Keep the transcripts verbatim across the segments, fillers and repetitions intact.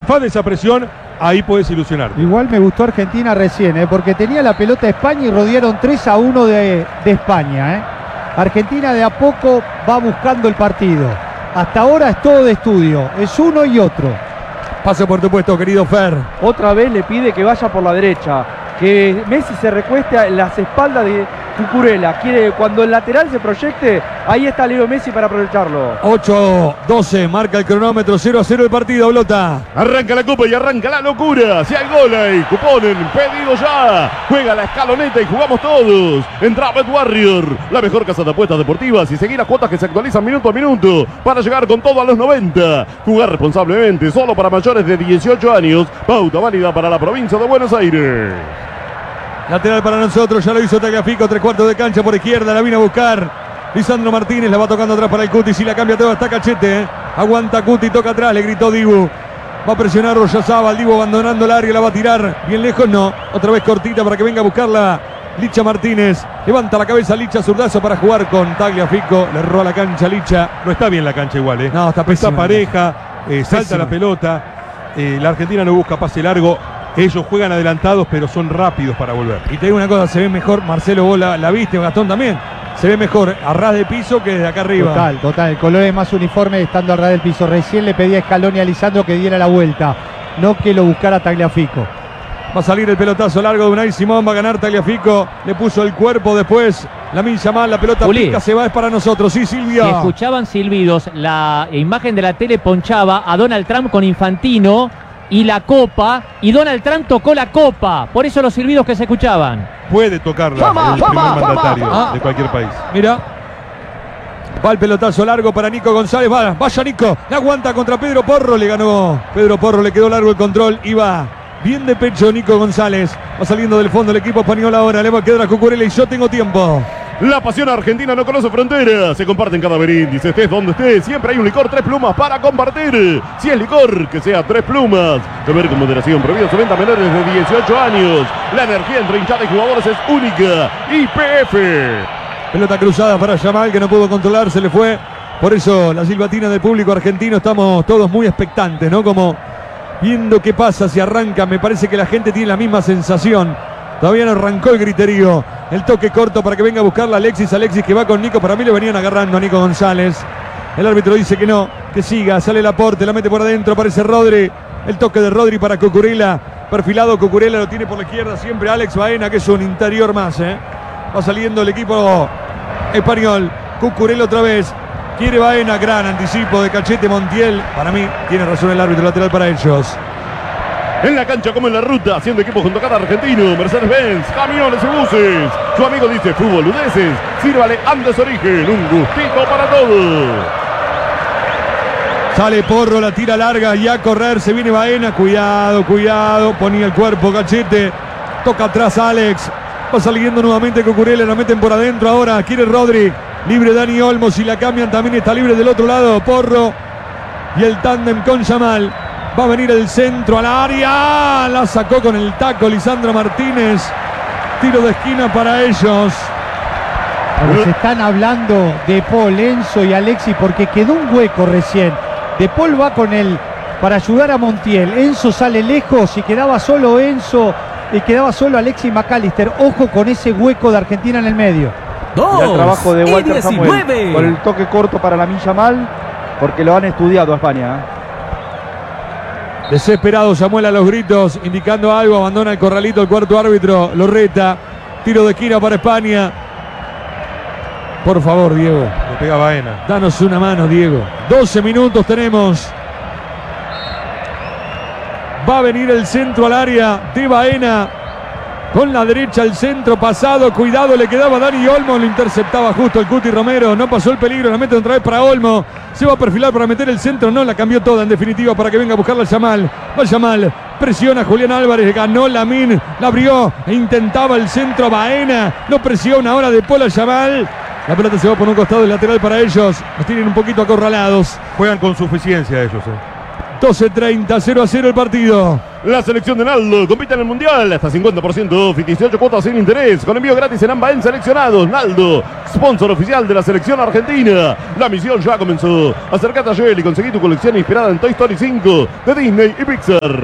zafás de esa presión, ahí puedes ilusionarte. Igual me gustó Argentina recién, ¿eh? porque tenía la pelota España y rodearon tres a uno de, de España. ¿eh? Argentina de a poco va buscando el partido. Hasta ahora es todo de estudio, es uno y otro. Pase por tu puesto, querido Fer. Otra vez le pide que vaya por la derecha, que Messi se recueste en las espaldas de Cucurella. Quiere, cuando el lateral se proyecte, ahí está Leo Messi para aprovecharlo. ocho doce, marca el cronómetro, cero a cero el partido, Blota. Arranca la copa y arranca la locura. Si hay gol ahí, cuponen, pedido ya. Juega la escaloneta y jugamos todos. Entra Bet Warrior, la mejor casa de apuestas deportivas, y seguir las cuotas que se actualizan minuto a minuto para llegar con todo a los noventa. Jugar responsablemente, solo para mayores de dieciocho años. Pauta válida para la provincia de Buenos Aires. Lateral para nosotros, ya lo hizo Tagliafico, tres cuartos de cancha por izquierda, la vino a buscar Lisandro Martínez, la va tocando atrás para el Cuti, si la cambia toda está Cachete, ¿eh? Aguanta Cuti, toca atrás, le gritó Dibu, va a presionar Royazaba, Dibu abandonando el área, la va a tirar, bien lejos no, otra vez cortita para que venga a buscarla Licha Martínez, levanta la cabeza Licha, zurdazo para jugar con Tagliafico, le erró a la cancha Licha. No está bien la cancha igual, ¿eh? No, está pésima. Está pareja, eh, salta Pésima. la pelota, eh, la Argentina no busca pase largo. Ellos juegan adelantados, pero son rápidos para volver. Y te digo una cosa, se ve mejor, Marcelo, vos la, la viste, Gastón también, se ve mejor a ras de piso que desde acá arriba. Total, total, el color es más uniforme estando a ras del piso. Recién le pedía a Scaloni a Lisandro que diera la vuelta, no que lo buscara Tagliafico. Va a salir el pelotazo largo de Unai Simón, va a ganar Tagliafico, le puso el cuerpo después, Lamine Yamal, la pelota Juli. pica, se va, es para nosotros, sí, Silvia. Si escuchaban silbidos, la imagen de la tele ponchaba a Donald Trump con Infantino y la copa, y Donald Trump tocó la copa, por eso los silbidos que se escuchaban. Puede tocarla Toma, el toma, primer mandatario toma. de cualquier país. Mira, va el pelotazo largo para Nico González, va, vaya Nico, la aguanta contra Pedro Porro, le ganó Pedro Porro, le quedó largo el control, y va bien de pecho Nico González, va saliendo del fondo el equipo español ahora, le va a quedar a Cucurella y yo tengo tiempo. La pasión argentina no conoce fronteras. Se comparte en cada beríndice, estés donde estés. Siempre hay un licor Tres Plumas para compartir. Si es licor, que sea Tres Plumas. Beber con moderación, prohibido su venta a menores de dieciocho años. La energía entre hinchada y jugadores es única. Y P F. Pelota cruzada para Yamal, que no pudo controlar, se le fue. Por eso la silbatina del público argentino, estamos todos muy expectantes, ¿no? Como viendo qué pasa, si arranca. Me parece que la gente tiene la misma sensación. Todavía no arrancó el griterío. El toque corto para que venga a buscarla Alexis. Alexis que va con Nico. Para mí le venían agarrando a Nico González. El árbitro dice que no, que siga. Sale Laporte, la mete por adentro. Aparece Rodri. El toque de Rodri para Cucurella. Perfilado Cucurella, lo tiene por la izquierda. Siempre Alex Baena, que es un interior más. ¿eh? Va saliendo el equipo español. Cucurella otra vez. Quiere Baena. Gran anticipo de Cachete Montiel. Para mí tiene razón el árbitro, lateral para ellos. En la cancha como en la ruta, haciendo equipo junto a cada argentino, Mercedes-Benz, camiones y buses. Su amigo dice fútbol boludeces, sírvale Andes Origen, un gustito para todos. Sale Porro, la tira larga y a correr, se viene Baena, cuidado, cuidado, ponía el cuerpo Cachete, toca atrás Alex, va saliendo nuevamente Cucurella, la meten por adentro ahora, quiere Rodri, libre Dani Olmo, si la cambian también está libre del otro lado, Porro y el tándem con Yamal. Va a venir el centro al área. La sacó con el taco Lisandro Martínez. Tiro de esquina para ellos. Pero se están hablando de Paul, Enzo y Alexis porque quedó un hueco recién. De Paul va con él para ayudar a Montiel. Enzo sale lejos y quedaba solo Enzo y quedaba solo Alexis McAllister. Ojo con ese hueco de Argentina en el medio. Y el trabajo de Walter Samuel con el toque corto para Lamine Yamal, porque lo han estudiado a España. ¿eh? Desesperado Samuel a los gritos, indicando algo, abandona el corralito el cuarto árbitro, lo reta, tiro de esquina para España. Por favor, Diego. Le pega Baena. Danos una mano, Diego. doce minutos tenemos. Va a venir el centro al área de Baena. Con la derecha el centro pasado, cuidado, le quedaba Dani Olmo, lo interceptaba justo el Cuti Romero, no pasó el peligro, la mete otra vez para Olmo, se va a perfilar para meter el centro, no, la cambió toda en definitiva para que venga a buscarla Yamal, va Yamal, presiona a Julián Álvarez, ganó Lamine, la abrió e intentaba el centro Baena, lo presiona ahora de Paul a Yamal, la pelota se va por un costado del lateral para ellos, los tienen un poquito acorralados. Juegan con suficiencia ellos. Eh. doce treinta, cero a cero el partido. La selección de Naldo compite en el Mundial. Hasta cincuenta por ciento off y dieciocho cuotas sin interés. Con envío gratis en Ambaen Seleccionados. Naldo, sponsor oficial de la selección argentina. La misión ya comenzó. Acércate a Shell y conseguí tu colección inspirada en Toy Story cinco de Disney y Pixar.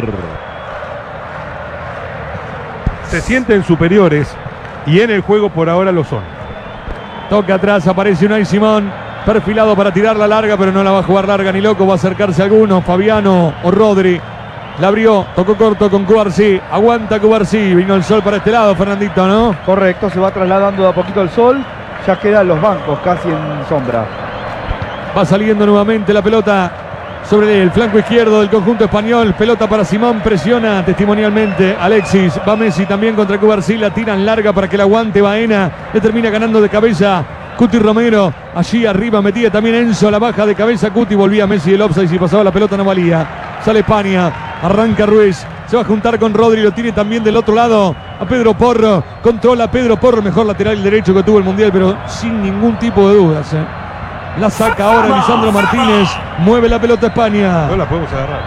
Se sienten superiores y en el juego por ahora lo son. Toca atrás, aparece Unai Simón, perfilado para tirar la larga, pero no la va a jugar larga ni loco. Va a acercarse alguno, Fabiano o Rodri. La abrió, tocó corto con Cubarsí. Aguanta Cubarsí, vino el sol para este lado, Fernandito, ¿no? Correcto, se va trasladando de a poquito el sol. Ya quedan los bancos casi en sombra. Va saliendo nuevamente la pelota sobre el flanco izquierdo del conjunto español. Pelota para Simón, presiona testimonialmente Alexis. Va Messi también contra Cubarsí, la tiran larga para que la aguante Baena. Le termina ganando de cabeza Cuti Romero. Allí arriba metía también Enzo, la baja de cabeza Cuti. Volvía Messi el offside, si pasaba la pelota no valía. Sale España, arranca Ruiz. Se va a juntar con Rodri, lo tiene también del otro lado a Pedro Porro. Controla Pedro Porro, mejor lateral derecho que tuvo el Mundial, pero sin ningún tipo de dudas, ¿eh? La saca ahora Lisandro Martínez. Mueve la pelota España. No la podemos agarrar.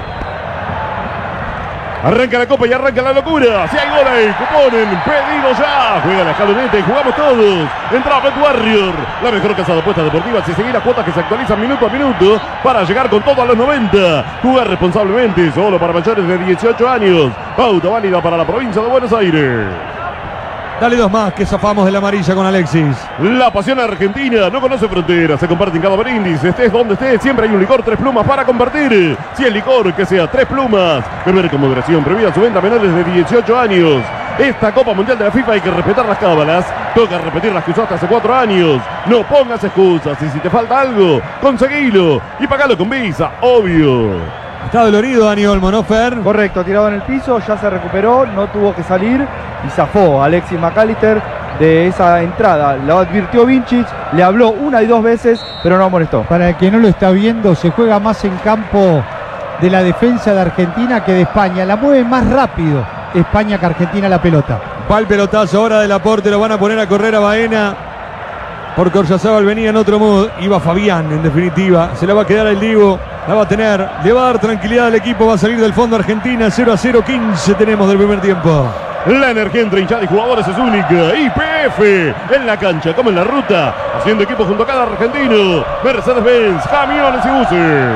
Arranca la copa y arranca la locura. Si hay goles, cuponen, pedido ya. Juega la escaloneta y jugamos todos. Entra Bet Warrior, la mejor casa de apuestas deportivas y seguir las cuotas que se actualizan minuto a minuto para llegar con todo a los noventa. Jugar responsablemente, solo para mayores de dieciocho años. Pauta válida para la provincia de Buenos Aires. Dale dos más que zafamos de la amarilla con Alexis. La pasión argentina no conoce fronteras, se comparte en cada brindis. Estés donde estés, siempre hay un licor Tres Plumas para compartir. Si el licor que sea Tres Plumas, beber con moderación, prohibida su venta a menores de dieciocho años. Esta Copa Mundial de la FIFA hay que respetar las cábalas. Toca repetir las que usaste hace cuatro años. No pongas excusas y si te falta algo, conseguilo y pagalo con Visa, obvio. Está dolorido Dani Olmo, ¿no, Fer? Correcto, tirado en el piso, ya se recuperó, no tuvo que salir y zafó a Alexis McAllister de esa entrada. Lo advirtió Vincic, le habló una y dos veces, pero no molestó. Para el que no lo está viendo, se juega más en campo de la defensa de Argentina que de España. La mueve más rápido España que Argentina la pelota. Va el pelotazo ahora del aporte, lo van a poner a correr a Baena. Por Oryazábal venía en otro mood. Iba Fabián, en definitiva. Se la va a quedar el Divo. La va a tener. Le va a dar tranquilidad al equipo. Va a salir del fondo Argentina. cero a cero, quince tenemos del primer tiempo. La energía entre hinchada y jugadores es única. Y P F en la cancha como en la ruta. Haciendo equipo junto a cada argentino. Mercedes-Benz, camiones y buses.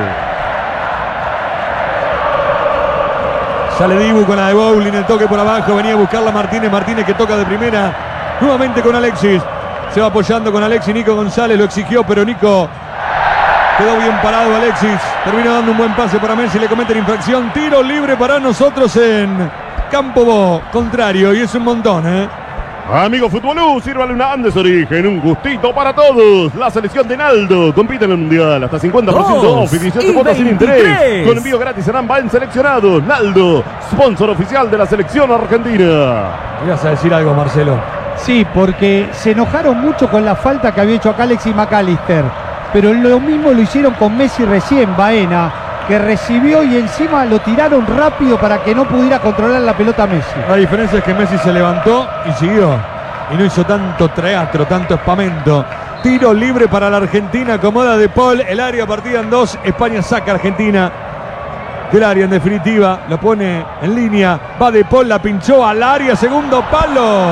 Sale Dibu con la de Bowling. El toque por abajo. Venía a buscarla Martínez. Martínez que toca de primera. Nuevamente con Alexis. Se va apoyando con Alexis. Nico González lo exigió, pero Nico quedó bien parado. Alexis termina dando un buen pase para Messi. Le cometen infracción. Tiro libre para nosotros en campo contrario. Y es un montón, ¿eh? Amigo Futbolú, sírvale una Andes Origen. Un gustito para todos. La selección de Naldo compite en el Mundial. Hasta cincuenta por ciento off y dieciocho cuotas sin interés. Con envío gratis en Ambaen Seleccionados. Naldo, sponsor oficial de la selección argentina. ¿Ibas a decir algo, Marcelo? Sí, porque se enojaron mucho con la falta que había hecho acá Alexis McAllister. Pero lo mismo lo hicieron con Messi recién, Baena, que recibió y encima lo tiraron rápido para que no pudiera controlar la pelota Messi. La diferencia es que Messi se levantó y siguió. Y no hizo tanto teatro, tanto espamento. Tiro libre para la Argentina, acomoda De Paul. El área partida en dos. España saca a Argentina del área en definitiva. Lo pone en línea. Va De Paul, la pinchó al área. Segundo palo.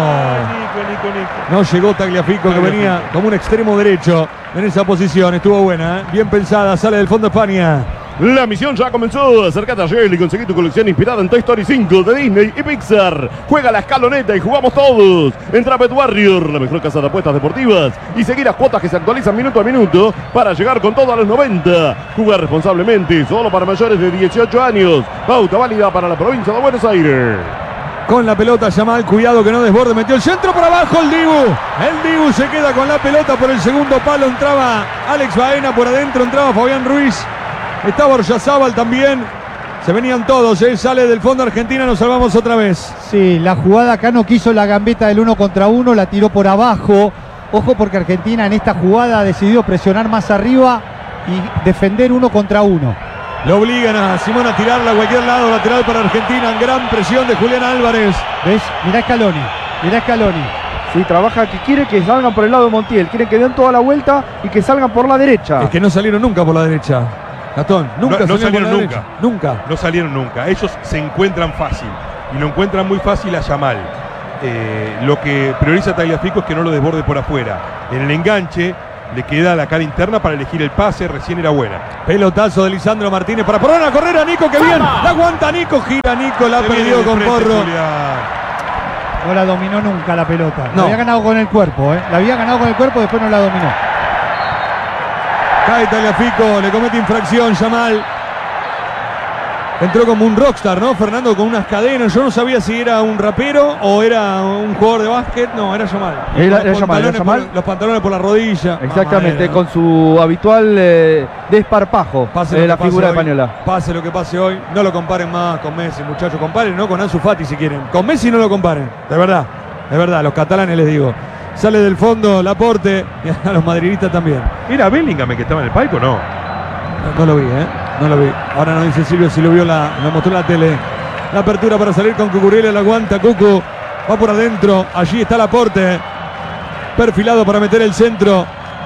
No llegó Tagliafico, que venía como un extremo derecho en esa posición. Estuvo buena, ¿eh? Bien pensada. Sale del fondo España. La misión ya comenzó. Acércate a Shell y conseguí tu colección inspirada en Toy Story cinco de Disney y Pixar. Juega la escaloneta y jugamos todos. Entra a Bet Warrior, la mejor casa de apuestas deportivas, y seguir las cuotas que se actualizan minuto a minuto para llegar con todo a los noventa. Jugar responsablemente, solo para mayores de dieciocho años. Pauta válida para la provincia de Buenos Aires. Con la pelota Yamal, cuidado que no desborde, metió el centro por abajo el Dibu. El Dibu se queda con la pelota por el segundo palo. Entraba Alex Baena, por adentro entraba Fabián Ruiz. Estaba Oryazábal también. Se venían todos, ¿eh? Sale del fondo Argentina, nos salvamos otra vez. Sí, la jugada acá no quiso la gambeta del uno contra uno, la tiró por abajo. Ojo porque Argentina en esta jugada ha decidido presionar más arriba y defender uno contra uno. Lo obligan a Simón a tirarla a cualquier lado, lateral para Argentina. Gran presión de Julián Álvarez. ¿Ves? Mirá Scaloni, mirá Scaloni. Sí, trabaja que quiere que salgan por el lado de Montiel. Quieren que den toda la vuelta y que salgan por la derecha. Es que no salieron nunca por la derecha. Gastón, nunca no, no salieron salieron por la nunca. derecha. Nunca. No salieron nunca. Ellos se encuentran fácil. Y lo encuentran muy fácil a Yamal. Eh, lo que prioriza Tagliafico es que no lo desborde por afuera. En el enganche le queda la cara interna para elegir el pase. Recién era buena. Pelotazo de Lisandro Martínez para poner a correr a Nico, que bien. La aguanta Nico, gira Nico, la ha Se viene perdido de con frente, Porro. Julián. No la dominó nunca la pelota. No. La había ganado con el cuerpo, ¿eh? La había ganado con el cuerpo, después no la dominó. Cae Tagliafico, le comete infracción Yamal. Entró como un rockstar, ¿no? Fernando, con unas cadenas. Yo no sabía si era un rapero o era un jugador de básquet. No, era Yamal. Era- Los era Yamal, pantalones era Yamal. por- Los pantalones por la rodilla. Exactamente, Mamadera, ¿no? con su habitual eh, desparpajo Pase de lo la que pase figura hoy, española. Pase lo que pase hoy. No lo comparen más con Messi, muchachos. Comparen, ¿no? Con Ansu Fati si quieren. Con Messi no lo comparen. De verdad. De verdad, los catalanes les digo. Sale del fondo Laporte y a los madridistas también. ¿Era Bellingham que estaba en el palco? No. No, no lo vi, ¿eh? No lo vi. Ahora nos dice Silvio si lo vio, la, lo mostró en la tele. La apertura para salir con Cucurella, la aguanta Cucu. Va por adentro. Allí está Laporte. Perfilado para meter el centro.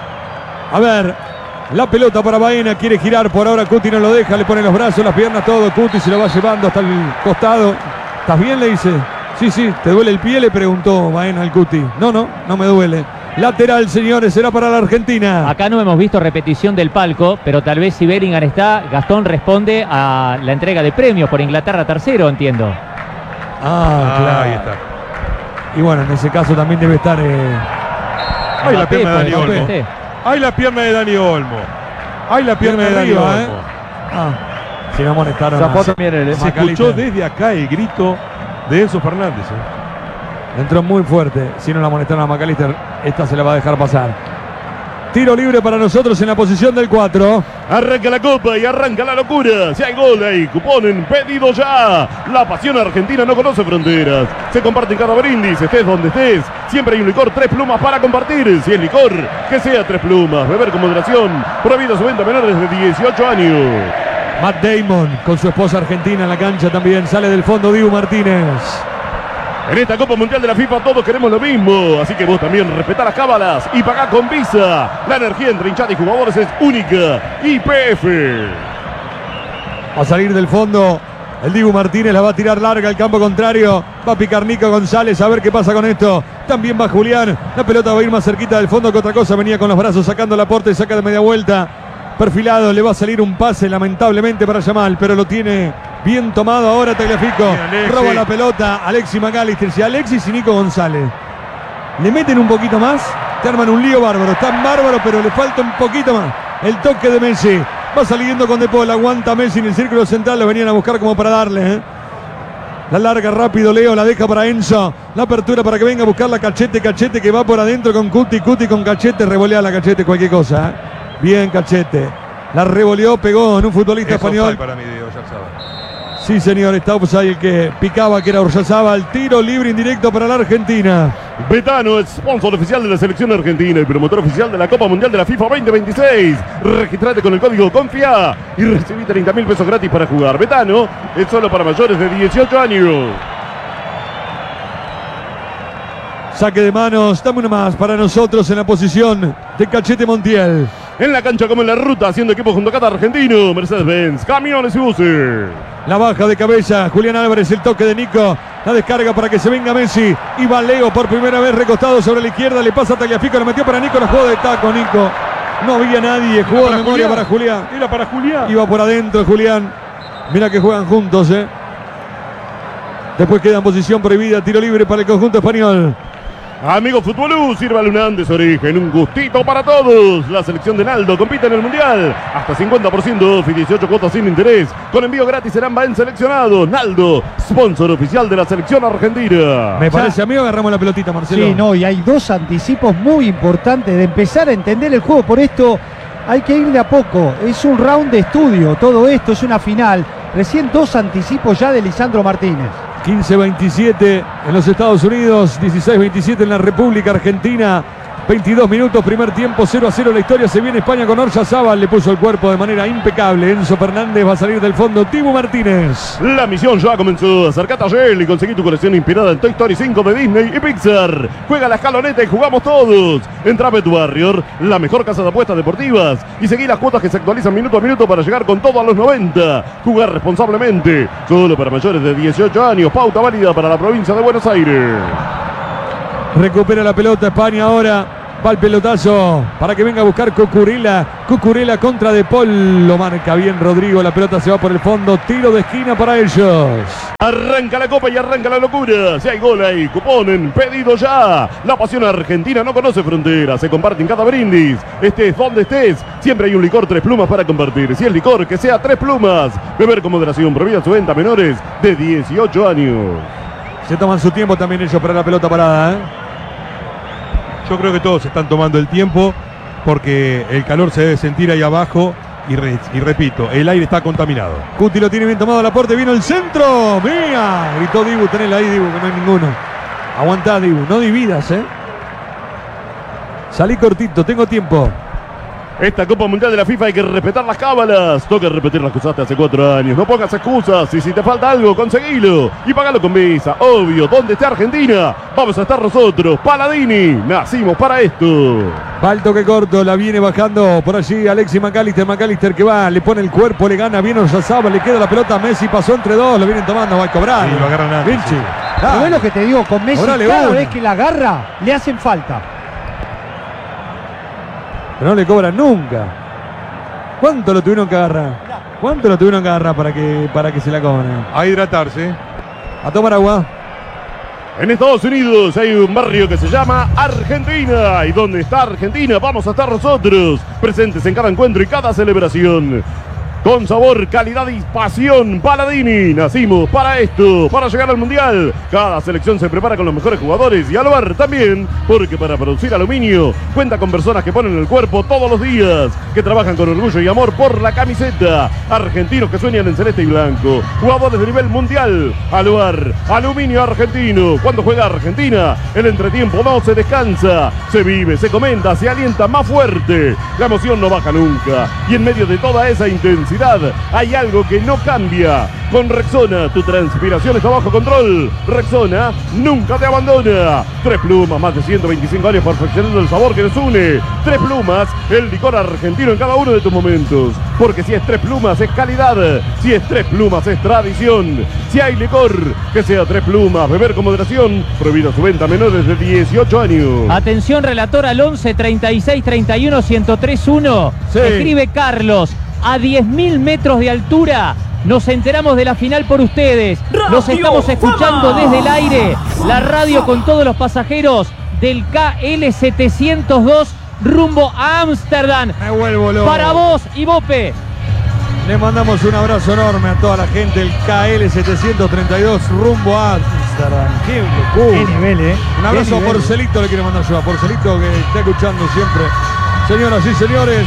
A ver. La pelota para Baena. Quiere girar por ahora. Cuti no lo deja. Le pone los brazos, las piernas, todo. Cuti se lo va llevando hasta el costado. ¿Estás bien? Le dice. Sí, sí. ¿Te duele el pie? Le preguntó Baena al Cuti. No, no. No me duele. Lateral, señores, será para la Argentina. Acá no hemos visto repetición del palco, pero tal vez si Bellingham está, Gastón responde a la entrega de premios por Inglaterra tercero, entiendo. Ah, claro. Ahí está. Y bueno, en ese caso también debe estar. Eh, Ay, la Mbappé, pierna de Dani puede ser Olmo. usted. Ay, la pierna de Dani Olmo. Ay, la pierna de Pierna Dani arriba, Olmo. ¿eh? ah, si no amonestaron. Zafó a- también el- Se Macalister. escuchó desde acá el grito de Enzo Fernández. ¿eh? Entró muy fuerte. Si no la amonestaron a McAllister, esta se la va a dejar pasar. Tiro libre para nosotros en la posición del cuatro. Arranca la copa y arranca la locura. Si hay gol hay cupón en pedido ya. La pasión argentina no conoce fronteras. Se comparte en cada brindis, estés donde estés. Siempre hay un licor Tres Plumas para compartir. Si es licor, que sea Tres Plumas. Beber con moderación. Prohibida su venta a menores de dieciocho años. Matt Damon con su esposa argentina en la cancha también. Sale del fondo Dibu Martínez. En esta Copa Mundial de la FIFA todos queremos lo mismo. Así que vos también respetá las cábalas y pagá con Visa. La energía entre hinchada y jugadores es única. Y P F. Va a salir del fondo. El Dibu Martínez la va a tirar larga al campo contrario. Va a picar Nico González a ver qué pasa con esto. También va Julián. La pelota va a ir más cerquita del fondo que otra cosa. Venía con los brazos sacando la porta y saca de media vuelta. Perfilado, le va a salir un pase lamentablemente para Yamal, pero lo tiene bien tomado ahora Tagliafico. Bien, Alexis. Roba la pelota Alexis McAllister. Si Alexis y Nico González le meten un poquito más, te arman un lío bárbaro. Están bárbaros, pero le falta un poquito más. El toque de Messi. Va saliendo con De Paul, aguanta Messi en el círculo central. Lo venían a buscar como para darle, ¿eh? La larga rápido Leo, la deja para Enzo. La apertura para que venga a buscar la Cachete. Cachete que va por adentro con Cuti. Cuti con Cachete. Revolea la Cachete, cualquier cosa, ¿eh? Bien Cachete. La revoleó, pegó en un futbolista Es español. offside para mí de Oyarzabal. Sí, señor, está offside el que picaba, que era Oyarzabal. Tiro libre indirecto para la Argentina. Betano es sponsor oficial de la selección argentina y promotor oficial de la Copa Mundial de la FIFA veinte veintiséis. Registrate con el código CONFIA y recibí treinta mil pesos gratis para jugar. Betano es solo para mayores de dieciocho años. Saque de manos, dame una más para nosotros en la posición de Cachete Montiel. En la cancha como en la ruta, haciendo equipo junto a Cata Argentino, Mercedes-Benz, camiones y buses. La baja de cabeza, Julián Álvarez, el toque de Nico. La descarga para que se venga Messi. Y va Leo por primera vez recostado sobre la izquierda. Le pasa a Tagliafico, lo metió para Nico, la jugó de taco Nico. No había nadie, jugó de para memoria Julián. para Julián. Era para Julián. Iba por adentro Julián. Mira que juegan juntos, eh. Después queda en posición prohibida, tiro libre para el conjunto español. Amigo Futbolú, sírvale un Andes Origen, un gustito para todos. La selección de Naldo compite en el Mundial. Hasta cincuenta por ciento off y dieciocho cuotas sin interés. Con envío gratis serán Baen seleccionados. Naldo, sponsor oficial de la selección argentina. Me parece, amigo, agarramos la pelotita, Marcelo. Sí, no, y hay dos anticipos muy importantes de empezar a entender el juego. Por esto hay que ir de a poco. Es un round de estudio. Todo esto es una final. Recién dos anticipos ya de Lisandro Martínez. quince veintisiete en los Estados Unidos, dieciséis veintisiete en la República Argentina. veintidós minutos, primer tiempo, cero a cero la historia. Se viene España con Oyarzabal, le puso el cuerpo de manera impecable. Enzo Fernández va a salir del fondo. Dibu Martínez. La misión ya comenzó. Acercate a Shell y conseguí tu colección inspirada en Toy Story cinco de Disney y Pixar. Juega la escaloneta y jugamos todos. Entra a Bet Warrior, la mejor casa de apuestas deportivas. Y seguí las cuotas que se actualizan minuto a minuto para llegar con todo a los noventa. Jugar responsablemente. Solo para mayores de dieciocho años. Pauta válida para la provincia de Buenos Aires. Recupera la pelota España ahora. Va el pelotazo para que venga a buscar Cucurella. Cucurella contra De Paul. Lo marca bien Rodrigo. La pelota se va por el fondo. Tiro de esquina para ellos. Arranca la copa y arranca la locura. Si hay gol ahí, cupón en pedido ya. La pasión argentina no conoce fronteras. Se comparte en cada brindis. Estés donde estés. Siempre hay un licor Tres Plumas para compartir. Si es licor, que sea Tres Plumas. Beber con moderación. Prohibida su venta a menores de dieciocho años. Se toman su tiempo también ellos para la pelota parada, ¿eh? Yo creo que todos están tomando el tiempo porque el calor se debe sentir ahí abajo y, re, y repito, el aire está contaminado. Cuti lo tiene bien tomado al aporte, vino el centro. ¡Mía! Gritó Dibu, tenela ahí Dibu, que no hay ninguno. Aguantá Dibu, no dividas, ¿eh? Salí cortito, tengo tiempo. Esta Copa Mundial de la FIFA hay que respetar las cábalas. Toca repetir las que usaste hace cuatro años. No pongas excusas. Y si te falta algo, conseguilo. Y pagalo con Visa. Obvio. ¿Dónde está Argentina? Vamos a estar nosotros. Paladini. Nacimos para esto. Va el toque corto. La viene bajando por allí Alexis McAllister. McAllister que va. Le pone el cuerpo. Le gana bien Oyarzabal. Le queda la pelota a Messi. Pasó entre dos. Lo vienen tomando. Va a cobrar. Sí, lo agarran antes. Vinci. Sí. Pero ves lo que te digo, con Messi Órale, cada una. vez que la agarra, le hacen falta. Pero no le cobran nunca. ¿Cuánto lo tuvieron que agarrar? ¿Cuánto lo tuvieron que agarrar para que, para que se la cobren? A hidratarse. A tomar agua. En Estados Unidos hay un barrio que se llama Argentina. ¿Y dónde está Argentina? Vamos a estar nosotros. Presentes en cada encuentro y cada celebración. Con sabor, calidad y pasión. Paladini. Nacimos para esto, para llegar al Mundial. Cada selección se prepara con los mejores jugadores y Aluar también, porque para producir aluminio cuenta con personas que ponen el cuerpo todos los días, que trabajan con orgullo y amor por la camiseta. Argentinos que sueñan en celeste y blanco. Jugadores de nivel mundial. Aluar, aluminio argentino. Cuando juega Argentina, el entretiempo no se descansa. Se vive, se comenta, se alienta más fuerte. La emoción no baja nunca. Y en medio de toda esa intensidad hay algo que no cambia. Con Rexona, tu transpiración está bajo control. Rexona nunca te abandona. Tres Plumas, más de ciento veinticinco años perfeccionando el sabor que nos une. Tres Plumas, el licor argentino en cada uno de tus momentos. Porque si es Tres Plumas es calidad. Si es Tres Plumas es tradición. Si hay licor, que sea Tres Plumas. Beber con moderación. Prohibida su venta a menores de dieciocho años. Atención, relator al once, treinta y seis, treinta y uno, ciento tres, uno. Sí. Escribe Carlos. A diez mil metros de altura nos enteramos de la final por ustedes. Los estamos escuchando desde el aire. La radio con todos los pasajeros del K L setecientos dos rumbo a Ámsterdam. Me vuelvo loco. Para vos, Ibope. Le mandamos un abrazo enorme a toda la gente del K L setecientos treinta y dos rumbo a Ámsterdam. ¡Qué locura! Qué nivel, ¿eh? Un abrazo Qué a nivel. Porcelito le quiero mandar yo. A Porcelito que está escuchando siempre. Señoras y señores,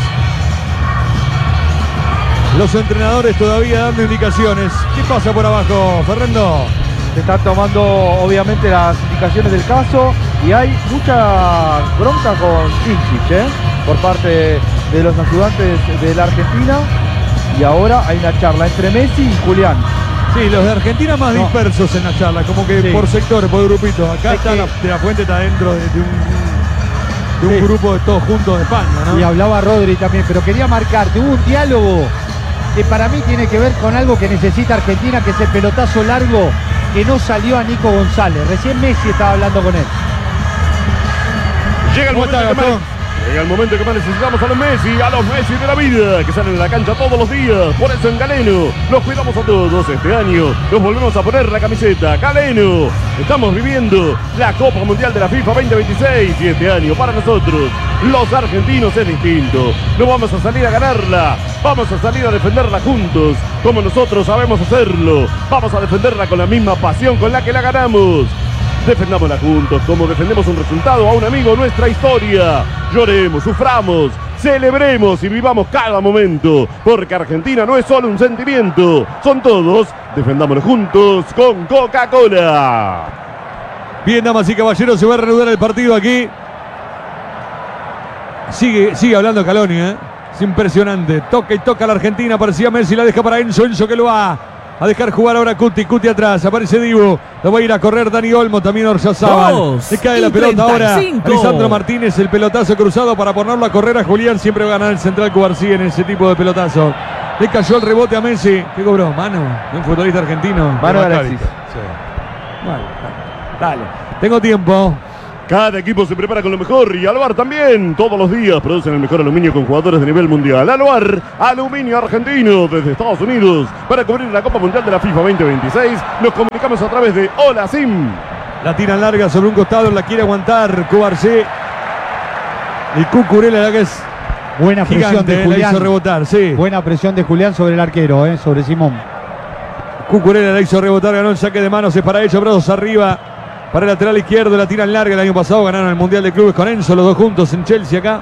los entrenadores todavía dando indicaciones. ¿Qué pasa por abajo, Fernando? Se están tomando obviamente las indicaciones del caso y hay mucha bronca con Vinicius, ¿eh? Por parte de los ayudantes de la Argentina. Y ahora hay una charla entre Messi y Julián. Sí, los de Argentina más No. dispersos en la charla, como que Sí. por sectores, por grupitos. Acá Es está que- la, de la Fuente, está dentro de, de un, de un Sí. grupo de todos juntos de España, ¿no? Y hablaba Rodri también, pero quería marcarte, hubo un diálogo que para mí tiene que ver con algo que necesita Argentina, que es el pelotazo largo que no salió a Nico González. Recién Messi estaba hablando con él. Llega el ¿Cómo momento está, que más, Gastón? llega el momento que más necesitamos a los Messi, a los Messi de la vida, que salen a la cancha todos los días. Por eso en Galeno los cuidamos a todos. Este año nos volvemos a poner la camiseta. Galeno, estamos viviendo la Copa Mundial de la FIFA veinte veintiséis y este año para nosotros, los argentinos, es distinto. No vamos a salir a ganarla, vamos a salir a defenderla juntos, como nosotros sabemos hacerlo. Vamos a defenderla con la misma pasión con la que la ganamos. Defendámosla juntos, como defendemos un resultado a un amigo, nuestra historia. Lloremos, suframos, celebremos y vivamos cada momento, porque Argentina no es solo un sentimiento, son todos. Defendámoslo juntos con Coca-Cola. Bien, damas y caballeros, se va a reanudar el partido aquí Sigue, sigue hablando Caloni, ¿eh? Es impresionante. Toca y toca la Argentina. Parecía Messi, la deja para Enzo. Enzo que lo va a dejar jugar ahora Cuti. Cuti atrás. Aparece Dibu. Lo va a ir a correr Dani Olmo. También Oryazábal. Le cae la pelota ahora. Lisandro Martínez. El pelotazo cruzado para ponerlo a correr a Julián. Siempre va a ganar el central Cubarsí en ese tipo de pelotazo. Le cayó el rebote a Messi. ¿Qué cobró? Mano. De un futbolista argentino. Mano de Alexis. Sí. Bueno, dale. Tengo tiempo. Cada equipo se prepara con lo mejor y Aluar también. Todos los días producen el mejor aluminio con jugadores de nivel mundial. Aluar, aluminio argentino desde Estados Unidos. Para cubrir la Copa Mundial de la FIFA veinte veintiséis, nos comunicamos a través de Hola Sim. La tiran larga sobre un costado, la quiere aguantar Cubarsí. Y Cucurella, la que es buena presión gigante, de Julián. la hizo rebotar, sí. Buena presión de Julián sobre el arquero, eh, sobre Simón. Cucurella la hizo rebotar, ganó el saque de manos, es para ellos, brazos arriba. Para el lateral izquierdo, la tiran larga. El año pasado ganaron el Mundial de Clubes con Enzo, los dos juntos en Chelsea acá.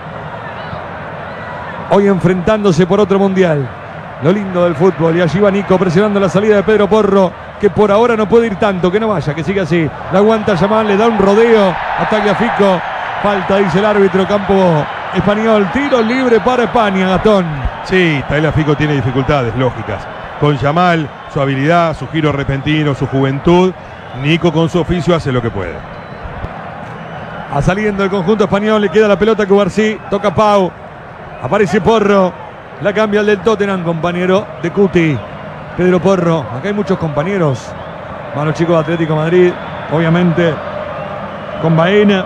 Hoy enfrentándose por otro Mundial. Lo lindo del fútbol. Y allí va Nico presionando la salida de Pedro Porro, que por ahora no puede ir tanto, que no vaya, que siga así. La aguanta Yamal, le da un rodeo a Tagliafico. Falta, dice el árbitro, campo español. Tiro libre para España, Gastón. Sí, Tagliafico tiene dificultades lógicas. Con Yamal, su habilidad, su giro repentino, su juventud. Nico con su oficio hace lo que puede. A saliendo el conjunto español, le queda la pelota a Cubarsí, toca Pau, aparece Porro, la cambia el del Tottenham, compañero de Cuti, Pedro Porro. Acá hay muchos compañeros, van los chicos de Atlético Madrid, obviamente, con Baena.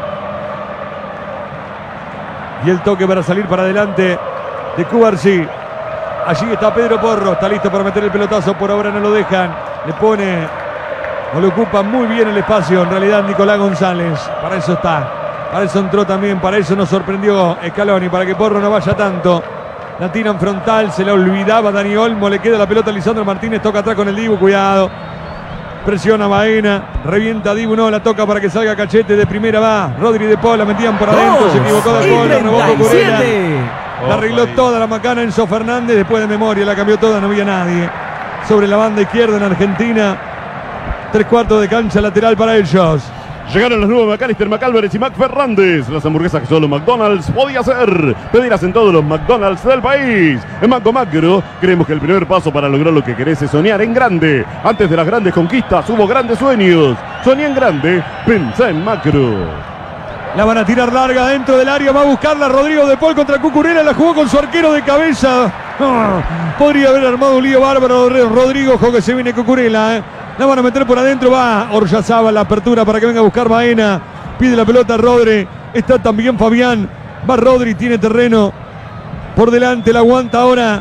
Y el toque para salir para adelante de Cubarsí. Allí está Pedro Porro, está listo para meter el pelotazo, por ahora no lo dejan, le pone... O le ocupa muy bien el espacio, en realidad, Nicolás González. Para eso está. Para eso entró también. Para eso nos sorprendió Scaloni. Para que Porro no vaya tanto. La tira en frontal. Se la olvidaba Dani Olmo. Le queda la pelota a Lisandro Martínez. Toca atrás con el Dibu. Cuidado. Presiona Baena. Revienta Dibu. No, la toca para que salga Cachete. De primera va. Rodri de Paul. La metían por adentro. Se equivocó de Paul. La rebotó Cucurella. La arregló toda la macana Enzo Fernández. Después de memoria la cambió toda. No había nadie. Sobre la banda izquierda en Argentina. Tres cuartos de cancha lateral para ellos. Llegaron los nuevos McAllister, McAlvarez y McFernández. Las hamburguesas que solo McDonald's podía hacer. Pedirás en todos los McDonald's del país. En Macro Macro creemos que el primer paso para lograr lo que querés es soñar en grande. Antes de las grandes conquistas hubo grandes sueños. Soñá en grande, pensá en macro. La van a tirar larga dentro del área. Va a buscarla Rodrigo de Paul contra Cucurella. La jugó con su arquero de cabeza. Oh, podría haber armado un lío bárbaro Rodrigo. Ojo que se viene Cucurella, eh. La van a meter por adentro, va Oryazábal, la apertura para que venga a buscar Baena. Pide la pelota Rodri, está también Fabián. Va Rodri, tiene terreno por delante, la aguanta ahora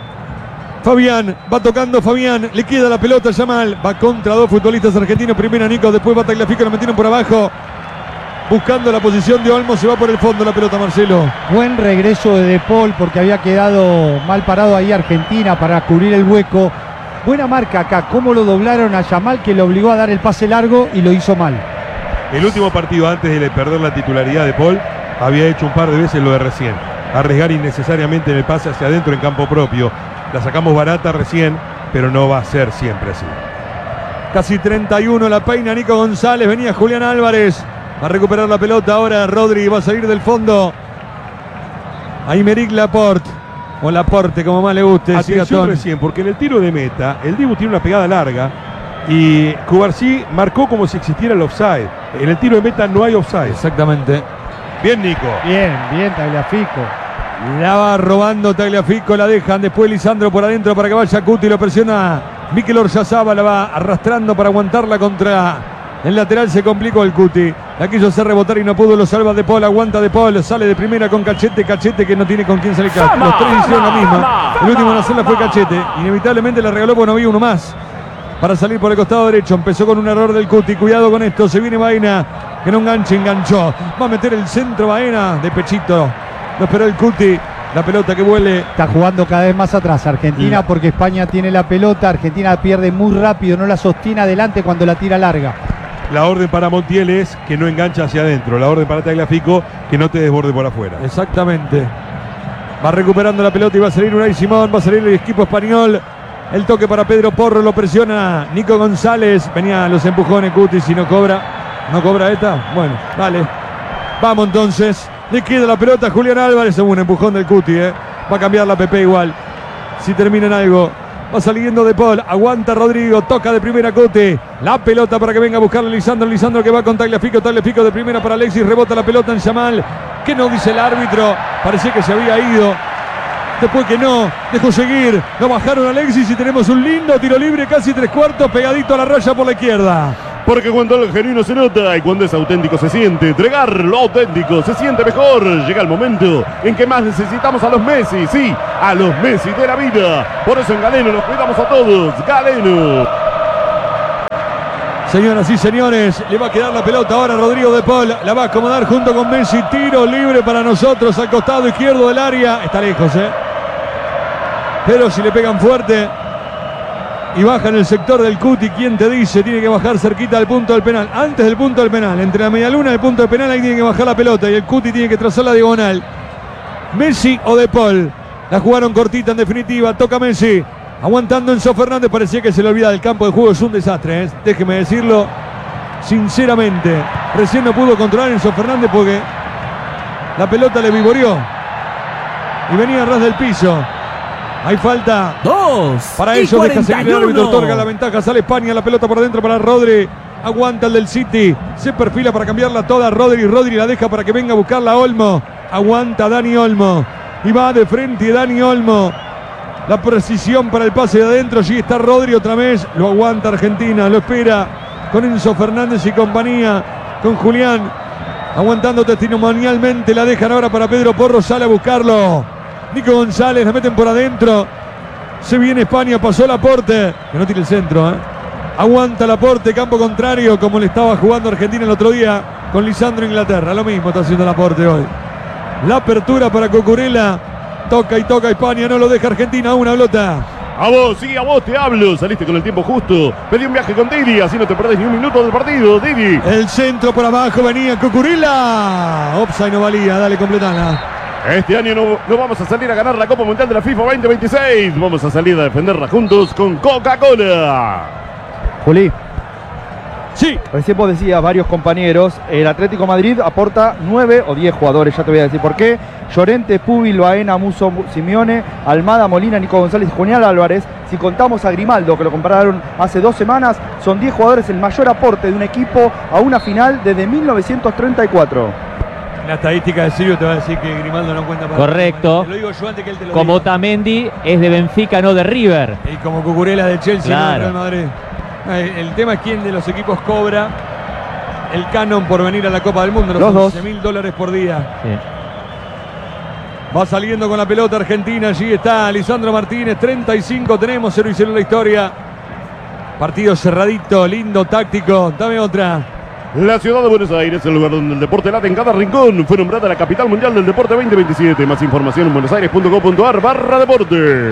Fabián. Va tocando Fabián, le queda la pelota a Yamal. Va contra dos futbolistas argentinos, primero Nico, después va Tagliafico, lo metieron por abajo. Buscando la posición de Olmo, se va por el fondo la pelota, Marcelo. Buen regreso de De Paul porque había quedado mal parado ahí Argentina para cubrir el hueco. Buena marca acá, cómo lo doblaron a Yamal, que le obligó a dar el pase largo y lo hizo mal. El último partido antes de perder la titularidad de Paul había hecho un par de veces lo de recién. Arriesgar innecesariamente en el pase hacia adentro en campo propio. La sacamos barata recién, pero no va a ser siempre así. Casi treinta y uno la peina Nico González, venía Julián Álvarez a recuperar la pelota ahora. Rodri va a salir del fondo. Aymeric Laporte. O Laporte, como más le guste. Atención recién, porque en el tiro de meta, el Dibu tiene una pegada larga y Cubarsí marcó como si existiera el offside. En el tiro de meta no hay offside. Exactamente. Bien, Nico. Bien, bien, Tagliafico. La va robando Tagliafico, la dejan. Después Lisandro por adentro para que vaya Cuti, lo presiona Mikel Oryazábal, la va arrastrando para aguantarla contra el lateral. Se complicó el Cuti. La quiso hacer rebotar y no pudo, lo salva De Paul, aguanta De Paul, sale de primera con Cachete, Cachete que no tiene con quién salir. Los tres hicieron la misma. El último en hacerla fue Cachete. Inevitablemente la regaló porque no había uno más para salir por el costado derecho. Empezó con un error del Cuti, cuidado con esto, se viene Baena, que no enganche, enganchó. Va a meter el centro Baena de pechito. Lo esperó el Cuti. La pelota que vuele. Está jugando cada vez más atrás Argentina porque España tiene la pelota. Argentina pierde muy rápido, no la sostiene adelante cuando la tira larga. La orden para Montiel es que no engancha hacia adentro. La orden para Tagliafico que no te desborde por afuera. Exactamente. Va recuperando la pelota y va a salir Unai Simón. Va a salir el equipo español. El toque para Pedro Porro. Lo presiona Nico González. Venía los empujones Cuti. Si no cobra. ¿No cobra esta? Bueno, vale. Vamos entonces. Le queda la pelota a Julián Álvarez. Es un empujón del Cuti, ¿eh? Va a cambiar la P P igual. Si termina en algo. Va saliendo De Paul. Aguanta Rodrigo. Toca de primera Cuti. La pelota para que venga a buscarle Lisandro. Lisandro que va con Tagliafico. Tagliafico de primera para Alexis. Rebota la pelota en Yamal. ¿Qué no dice el árbitro? Parecía que se había ido. Después que no, dejó seguir. Lo bajaron a Alexis y tenemos un lindo tiro libre, casi tres cuartos, pegadito a la raya por la izquierda. Porque cuando el genuino se nota y cuando es auténtico se siente. Entregar lo auténtico se siente mejor. Llega el momento en que más necesitamos a los Messi. Sí, a los Messi de la vida. Por eso en Galeno nos cuidamos a todos. Galeno. Señoras y señores, le va a quedar la pelota ahora a Rodrigo De Paul. La va a acomodar junto con Messi. Tiro libre para nosotros al costado izquierdo del área. Está lejos, ¿eh? Pero si le pegan fuerte y baja en el sector del Cuti, ¿quién te dice? Tiene que bajar cerquita del punto del penal. Antes del punto del penal, entre la medialuna y el punto del penal, ahí tiene que bajar la pelota y el Cuti tiene que trazar la diagonal. Messi o De Paul. La jugaron cortita en definitiva. Toca Messi. Aguantando Enzo Fernández. Parecía que se le olvida del campo de juego. Es un desastre, ¿eh? Déjeme decirlo sinceramente. Recién no pudo controlar Enzo Fernández porque la pelota le vivoreó y venía a ras del piso. Hay falta. Dos. Para ellos deja seguir el árbitro, otorga la ventaja. Sale España, la pelota por adentro para Rodri. Aguanta el del City. Se perfila para cambiarla toda Rodri. Rodri la deja para que venga a buscarla Olmo. Aguanta Dani Olmo. Y va de frente Dani Olmo. La precisión para el pase de adentro. Allí está Rodri otra vez. Lo aguanta Argentina. Lo espera con Enzo Fernández y compañía. Con Julián. Aguantando testimonialmente. La dejan ahora para Pedro Porro. Sale a buscarlo. Nico González, la meten por adentro. Se viene España, pasó Laporte. Que no tire el centro, ¿eh? Aguanta Laporte, campo contrario, como le estaba jugando Argentina el otro día con Lisandro Inglaterra. Lo mismo está haciendo Laporte hoy. La apertura para Cucurella. Toca y toca España, no lo deja Argentina. Una pelota. A vos, sí, a vos te hablo. Saliste con el tiempo justo. Pedí un viaje con Didi, así no te perdés ni un minuto del partido, Didi. El centro por abajo, venía Cucurella. Offside no valía, dale, completana. Este año no, no vamos a salir a ganar la Copa Mundial de la FIFA veinte veintiséis. Vamos a salir a defenderla juntos con Coca-Cola. Juli. Sí. Recién vos decías, varios compañeros, el Atlético Madrid aporta nueve o diez jugadores, ya te voy a decir por qué. Llorente, Pubil, Baena, Muso, Simeone, Almada, Molina, Nico González, Julián Álvarez. Si contamos a Grimaldo, que lo compararon hace dos semanas, son diez jugadores, el mayor aporte de un equipo a una final desde mil novecientos treinta y cuatro. La estadística de Sirio te va a decir que Grimaldo no cuenta para... Correcto. Te lo digo yo antes que él te lo Como diga. Otamendi es de Benfica, no de River. Y como Cucurella de Chelsea, Claro. no de Real Madrid. El, el tema es quién de los equipos cobra el canon por venir a la Copa del Mundo. Los, Los dos. once mil dólares por día. Sí. Va saliendo con la pelota Argentina. Allí está Lisandro Martínez. treinta y cinco tenemos. cero y cero en la historia. Partido cerradito, lindo, táctico. Dame otra. La ciudad de Buenos Aires, el lugar donde el deporte late en cada rincón, fue nombrada la capital mundial del deporte veinte veintisiete. Más información en buenosaires punto com punto ar barra deporte.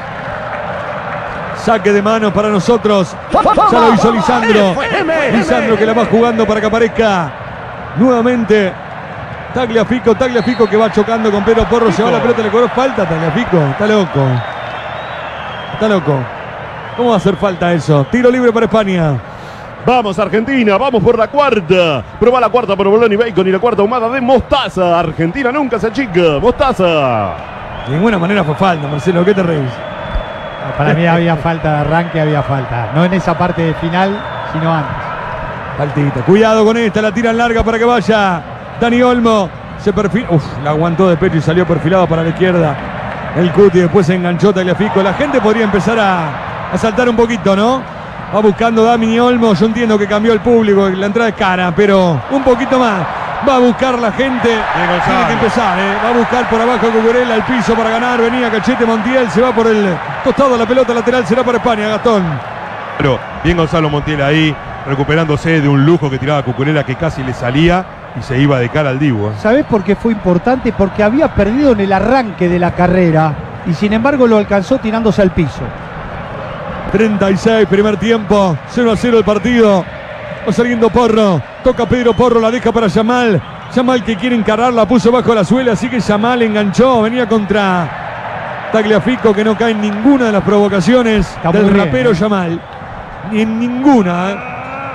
Saque de mano para nosotros. Ya lo hizo Lisandro. Lisandro que la va jugando para que aparezca nuevamente Tagliafico. Tagliafico que va chocando con Pedro Porro. Se va la pelota, le cobró falta. Tagliafico, está loco. Está loco. ¿Cómo va a hacer falta eso? Tiro libre para España. Vamos Argentina, vamos por la cuarta. Prueba la cuarta por Bolón y Bacon y la cuarta ahumada de mostaza. Argentina nunca se achica. Mostaza. De ninguna manera fue falta, Marcelo. ¿Qué te reís? Para mí había falta de arranque, había falta. No en esa parte de final, sino antes. Faltita. Cuidado con esta, la tiran larga para que vaya Dani Olmo. Se perfila. Uf, la aguantó de pecho y salió perfilado para la izquierda. El Cuti después se enganchó Tagliafico. La gente podría empezar a, a saltar un poquito, ¿no? Va buscando Dani Olmo. Yo entiendo que cambió el público, la entrada es cara, pero un poquito más. Va a buscar la gente. Tiene que empezar, ¿eh? Va a buscar por abajo Cucurella el piso para ganar. Venía Cachete Montiel. Se va por el costado. La pelota lateral será para España, Gastón. Pero bien Gonzalo Montiel ahí, recuperándose de un lujo que tiraba Cucurella que casi le salía y se iba de cara al Dibu. ¿eh? ¿Sabés por qué fue importante? Porque había perdido en el arranque de la carrera y sin embargo lo alcanzó tirándose al piso. treinta y seis, primer tiempo. cero a cero el partido. Va saliendo Porro. Toca Pedro Porro, la deja para Yamal. Yamal que quiere encarar, la puso bajo la suela, así que Yamal enganchó. Venía contra Tagliafico, que no cae en ninguna de las provocaciones Está del muy bien, rapero ¿eh? Yamal. Ni en ninguna, ¿eh?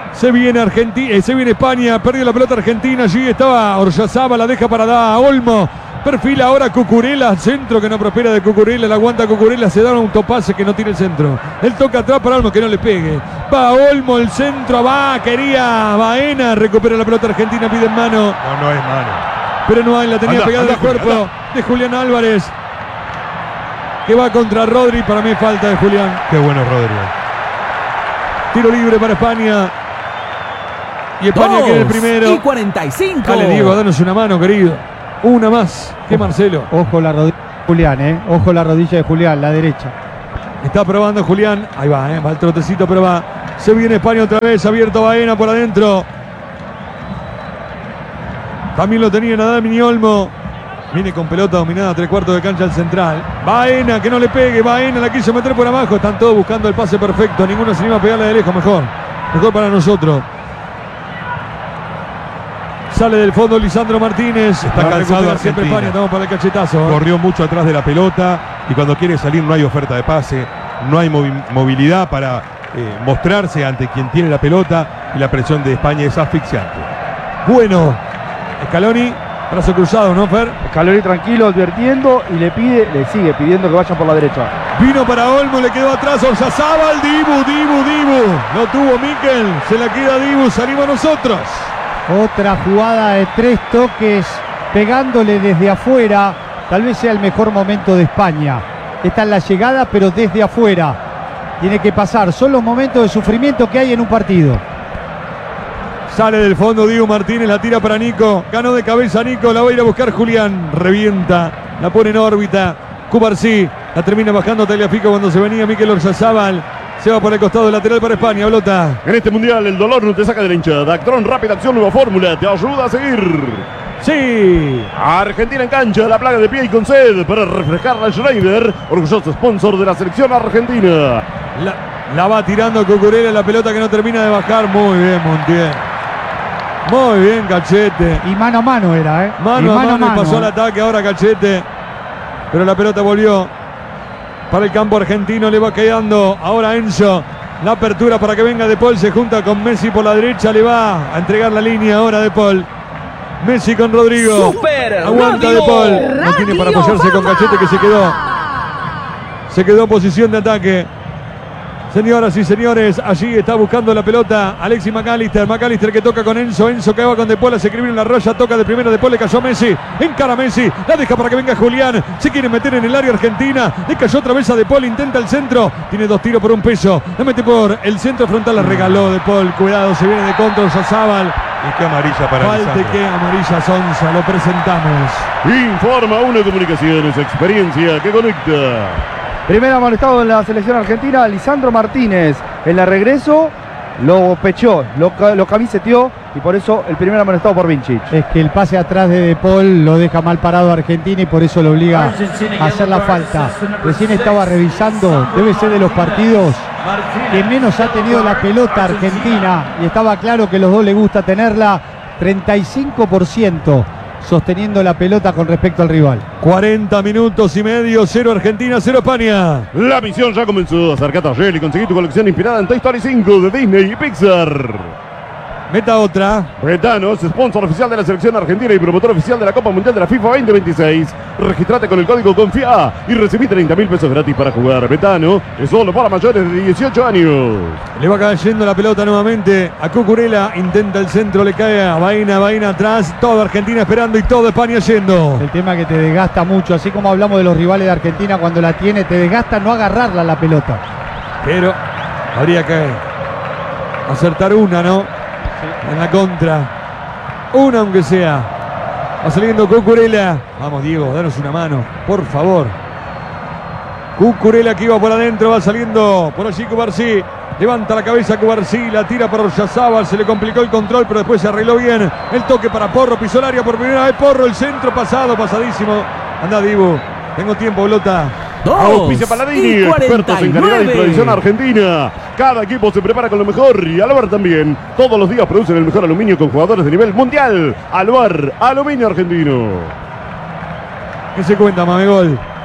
Se viene Argentina, eh, se viene España, perdió la pelota Argentina, allí estaba Oryazábal, la deja para dar a Olmo, perfila ahora Cucurella, centro que no prospera de Cucurella, la aguanta Cucurella, se da un autopase que no tiene el centro, él toca atrás para Olmo que no le pegue, va Olmo, el centro, va, quería Baena, recupera la pelota Argentina, pide en mano. No, no es mano. Pero no hay, la tenía Anda, pegada anda, al cuerpo Julián, de Julián Álvarez, que va contra Rodri, para mí falta de Julián. Qué bueno, Rodrigo. Tiro libre para España. Y España Dos quiere el primero. y cuarenta y cinco. Dale, Diego, danos una mano, querido. Una más que Marcelo. Ojo la rodilla de Julián, ¿eh? Ojo la rodilla de Julián, la derecha. Está probando Julián. Ahí va, ¿eh? Va el trotecito, pero va. Se viene España otra vez. Abierto Baena por adentro. También lo tenía Nadal Olmo. Viene con pelota dominada, tres cuartos de cancha al central. Baena, que no le pegue. Baena la quiso meter por abajo. Están todos buscando el pase perfecto. Ninguno se anima a pegarle de lejos. Mejor. Mejor para nosotros. Sale del fondo Lisandro Martínez. Está cansado siempre Argentina. España. Estamos para el cachetazo. ¿eh? Corrió mucho atrás de la pelota y cuando quiere salir no hay oferta de pase, no hay movi movilidad para eh, mostrarse ante quien tiene la pelota y la presión de España es asfixiante. Bueno, Scaloni, brazo cruzado, ¿no, Fer? Scaloni tranquilo, advirtiendo y le pide, le sigue pidiendo que vayan por la derecha. Vino para Olmo, le quedó atrás Oryazábal, Dibu, Dibu, Dibu. No tuvo Mikel, se la queda Dibu, salimos nosotros. Otra jugada de tres toques pegándole desde afuera. Tal vez sea el mejor momento de España. Esta es la llegada, pero desde afuera. Tiene que pasar. Son los momentos de sufrimiento que hay en un partido. Sale del fondo Dibu Martínez, la tira para Nico. Ganó de cabeza Nico, la va a ir a buscar Julián. Revienta, la pone en órbita. Cubarsí, la termina bajando Tagliafico cuando se venía Mikel Oryazábal. Se va por el costado lateral para España, Blota. En este mundial el dolor no te saca de la hinchada. Actron Rápida Acción Nueva Fórmula te ayuda a seguir. Sí. Argentina en cancha, la plaga de pie y con sed para refrescar la Schneider, orgulloso sponsor de la selección argentina. La, la va tirando Cucurella, la pelota que no termina de bajar. Muy bien, Montiel. Muy bien, Cachete. Y mano a mano era, ¿eh? Mano, y a mano mano, y pasó al ataque ahora Cachete. Pero la pelota volvió para el campo argentino, le va quedando ahora Enzo. La apertura para que venga De Paul, se junta con Messi por la derecha, le va a entregar la línea ahora De Paul. Messi con Rodrigo. Super Aguanta Radio, De Paul. No tiene para apoyarse con Cachete que se quedó. Se quedó en posición de ataque. Señoras y señores, allí está buscando la pelota Alexis McAllister. McAllister que toca con Enzo. Enzo que va con De Paul. Se escribe en la raya. Toca de primera De Paul. Le cayó Messi. Encara Messi. La deja para que venga Julián. Se quiere meter en el área argentina. Le cayó otra vez a De Paul. Intenta el centro. Tiene dos tiros por un peso. La mete por el centro frontal. La regaló De Paul. Cuidado. Se viene de contra Oryazábal. Y qué amarilla para Falte Lisandro. que amarilla Sonsa. Lo presentamos. Informa Una Comunicaciones, experiencia que conecta. Primer amonestado en la selección argentina, Lisandro Martínez. En la regreso lo pechó, lo, lo camiseteó y por eso el primer amonestado por Vincic. Es que el pase atrás de De Paul lo deja mal parado a Argentina y por eso lo obliga a hacer la falta. Recién estaba revisando, debe ser de los partidos que menos ha tenido la pelota Argentina y estaba claro que a los dos les gusta tenerla. Treinta y cinco por ciento sosteniendo la pelota con respecto al rival. cuarenta minutos y medio, cero Argentina, cero España. La misión ya comenzó. Acércate a Shell y conseguí tu colección inspirada en Toy Story cinco de Disney y Pixar. Meta otra. Betano es sponsor oficial de la selección argentina y promotor oficial de la Copa Mundial de la FIFA veinte veintiséis. Registrate con el código CONFIA y recibí treinta mil pesos gratis para jugar. Betano es solo para mayores de dieciocho años. Le va cayendo la pelota nuevamente a Cucurella. Intenta el centro, le cae a Baena, Baena atrás. Toda Argentina esperando y toda España yendo. El tema que te desgasta mucho, así como hablamos de los rivales de Argentina, cuando la tiene te desgasta no agarrarla la pelota. Pero habría que acertar una, ¿no? En la contra. Una aunque sea. Va saliendo Cucurella. Vamos, Diego, danos una mano, por favor. Cucurella que iba por adentro, va saliendo por allí Cubarsí. Levanta la cabeza Cubarsí, la tira para Oryazábal, se le complicó el control, pero después se arregló bien. El toque para Porro, pisó el área por primera vez Porro, el centro pasado, pasadísimo. Anda, Dibu, tengo tiempo, Blota. Dos Auspicia Paladini, y expertos en calidad y cuarenta y tradición nueve. argentina. Cada equipo se prepara con lo mejor y Aluar también. Todos los días producen el mejor aluminio con jugadores de nivel mundial. Aluar, aluminio argentino. ¿Qué se cuenta, Mamegol?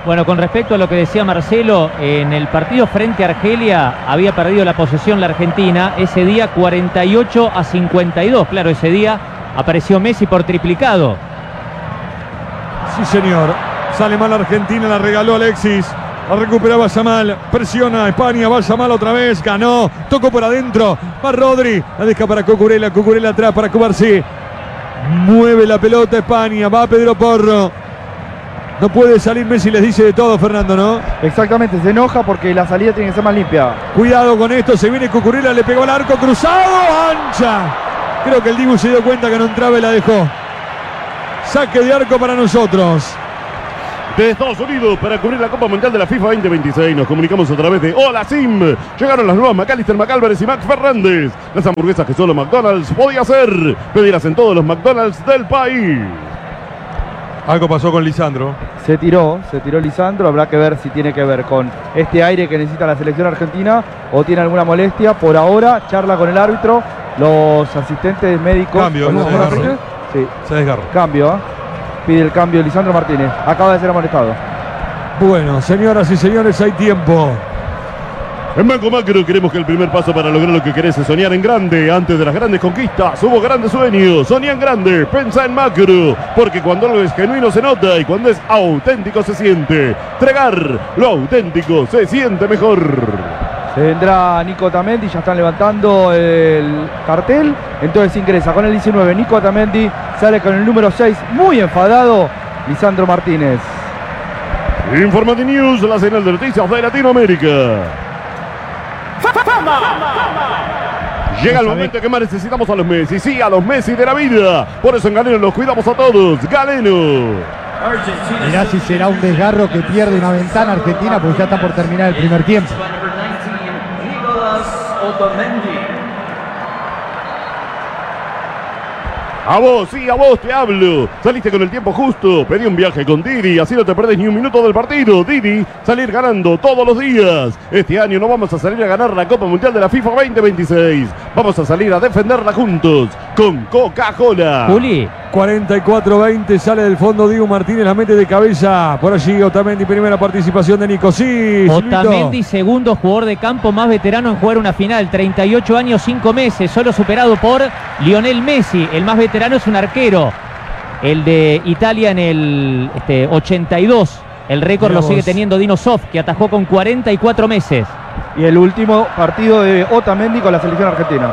Bueno, con respecto a lo que decía Marcelo, en el partido frente a Argelia había perdido la posesión la Argentina, ese día cuarenta y ocho a cincuenta y dos, claro, ese día apareció Messi por triplicado. Sí, señor. Sale mal Argentina, la regaló Alexis. La recuperaba Yamal, presiona a España, va Yamal otra vez, ganó, tocó por adentro, va Rodri, la deja para Cucurella, Cucurella atrás para Cubarsí. Mueve la pelota España, va Pedro Porro. No puede salir Messi, les dice de todo, Fernando, ¿no? Exactamente, se enoja porque la salida tiene que ser más limpia. Cuidado con esto, se viene Cucurella, le pegó al arco cruzado, ancha. Creo que el Dibu se dio cuenta que no entraba y la dejó. Saque de arco para nosotros. De Estados Unidos para cubrir la Copa Mundial de la FIFA veinte veintiséis. Nos comunicamos a través de Hola Sim. Llegaron las nuevas McAllister, McAlvarez y Max Fernández. Las hamburguesas que solo McDonald's podía hacer. Pedirás en todos los McDonald's del país. Algo pasó con Lisandro. Se tiró, se tiró Lisandro. Habrá que ver si tiene que ver con este aire que necesita la selección argentina o tiene alguna molestia. Por ahora, charla con el árbitro. Los asistentes médicos. Cambio, ¿no? se desgarró. Sí. Se desgarró. Cambio, ¿eh? Pide el cambio Lisandro Martínez. Acaba de ser amonestado. Bueno, señoras y señores, hay tiempo. En Banco Macro queremos que el primer paso para lograr lo que querés es soñar en grande. Antes de las grandes conquistas hubo grandes sueños. Soñá en grande, pensá en macro. Porque cuando algo es genuino se nota y cuando es auténtico se siente. Tregar, lo auténtico se siente mejor. Vendrá Nico Otamendi, ya están levantando el cartel. Entonces ingresa con el diecinueve. Nico Otamendi sale con el número seis. Muy enfadado, Lisandro Martínez. Informati News, la señal de noticias de Latinoamérica. Llega el momento que más necesitamos a los Messi. Sí, a los Messi de la vida. Por eso en Galeno los cuidamos a todos. Galeno. Mirá si será un desgarro que pierde una ventana Argentina porque ya está por terminar el primer tiempo. A vos, sí, a vos te hablo. Saliste con el tiempo justo. Pedí un viaje con Didi, así no te perdés ni un minuto del partido. Didi, salir ganando todos los días. Este año no vamos a salir a ganar la Copa Mundial de la FIFA veinte veintiséis. Vamos a salir a defenderla juntos con Coca-Cola. Juli. cuarenta y cuatro veinte, sale del fondo Dibu Martínez, la mete de cabeza. Por allí Otamendi, primera participación de Nico. Sí, Otamendi, segundo jugador de campo más veterano en jugar una final. treinta y ocho años, cinco meses, solo superado por Lionel Messi. El más veterano es un arquero. El de Italia en el este, ochenta y dos. El récord lo sigue teniendo Dino Zoff, que atajó con cuarenta y cuatro meses. Y el último partido de Otamendi con la selección argentina.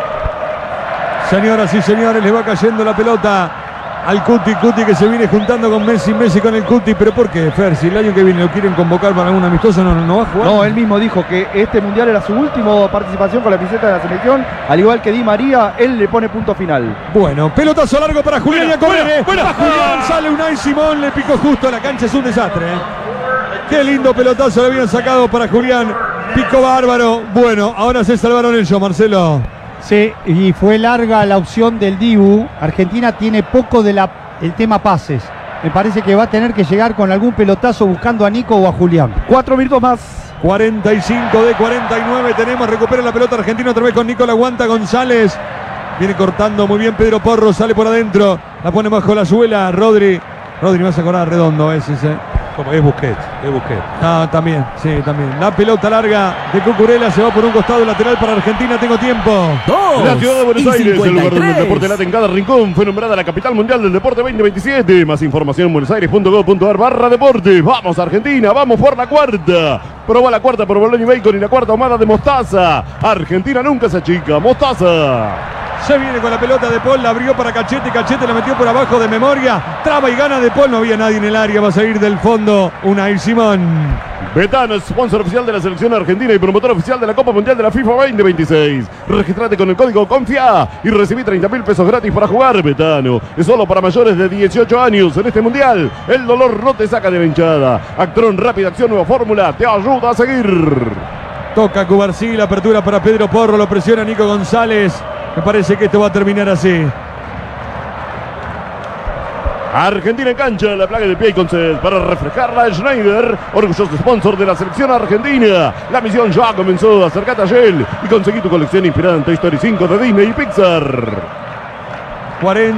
Señoras y señores, le va cayendo la pelota al Cuti, Cuti que se viene juntando con Messi, Messi con el Cuti. ¿Pero por qué, Fer? Si el año que viene lo quieren convocar para algún amistoso, no, no va a jugar. No, él mismo dijo que este mundial era su última participación con la camiseta de la selección. Al igual que Di María, él le pone punto final. Bueno, pelotazo largo para Julián y a correr, eh. buena, Va Julián, sale Unai Simón, le picó justo a la cancha, es un desastre, eh. Qué lindo pelotazo le habían sacado para Julián. Pico bárbaro. Bueno, ahora se salvaron ellos, Marcelo. Sí, y fue larga la opción del Dibu. Argentina tiene poco del tema pases. Me parece que va a tener que llegar con algún pelotazo buscando a Nico o a Julián. Cuatro minutos más. cuarenta y cinco de cuarenta y nueve tenemos. Recupera la pelota Argentina otra vez con Nico. La aguanta González. Viene cortando muy bien Pedro Porro. Sale por adentro. La pone bajo la suela. Rodri. Rodri me vas a acordar redondo ese. ese. Como es Busquets, es Busquets. Ah, también, sí, también. La pelota larga de Cucurella se va por un costado lateral para Argentina. Tengo tiempo. La ciudad de Buenos Aires, el lugar donde el deporte late en cada rincón, fue nombrada la capital mundial del deporte veinte veintisiete. Más información en buenosaires punto gov punto ar barra deporte. Vamos Argentina, vamos por la cuarta. Probá la cuarta por Bologna y Bacon y la cuarta ahumada de mostaza. Argentina nunca se achica, mostaza. Se viene con la pelota de Paul, la abrió para Cachete, Cachete la metió por abajo de memoria. Traba y gana de Paul, no había nadie en el área, va a salir del fondo Unai Simón. Betano, sponsor oficial de la selección argentina y promotor oficial de la Copa Mundial de la FIFA veinte veintiséis. Registrate con el código CONFIA y recibí treinta mil pesos gratis para jugar. Betano es solo para mayores de dieciocho años. En este mundial, el dolor no te saca de la hinchada. Actron, rápida acción, nueva fórmula, te ayuda a seguir. Toca Cubarsí, la apertura para Pedro Porro, lo presiona Nico González. Me parece que esto va a terminar así. Argentina en cancha, la plaga de pie y Conced para refrescarla Schneider, orgulloso sponsor de la selección argentina. La misión ya comenzó. Acercate a Shell y conseguí tu colección inspirada en Toy Story cinco de Disney y Pixar.